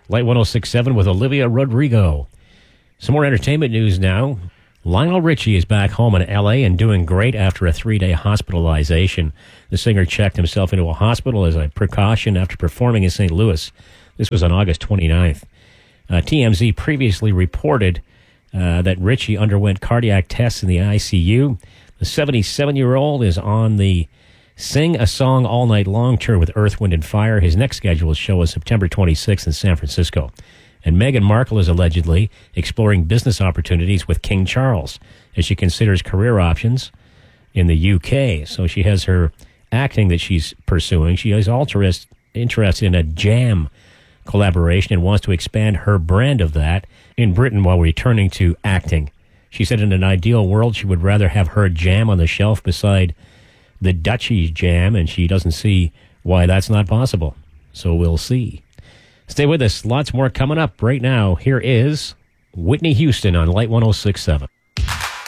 Light 106.7 with Olivia Rodrigo. Some more entertainment news now. Lionel Richie is back home in L.A. and doing great after a 3-day hospitalization. The singer checked himself into a hospital as a precaution after performing in St. Louis. This was on August 29th. TMZ previously reported that Richie underwent cardiac tests in the ICU. The 77-year-old is on the Sing a Song All Night Long tour with Earth, Wind & Fire. His next scheduled show is September 26th in San Francisco. And Meghan Markle is allegedly exploring business opportunities with King Charles as she considers career options in the UK. So she has her acting that she's pursuing. She is also interested in a Jam collaboration and wants to expand her brand of that in Britain while returning to acting. She said in an ideal world she would rather have her Jam on the shelf beside the Dutchie Jam, and she doesn't see why that's not possible. So we'll see. Stay with us. Lots more coming up right now. Here is Whitney Houston on Light 106.7.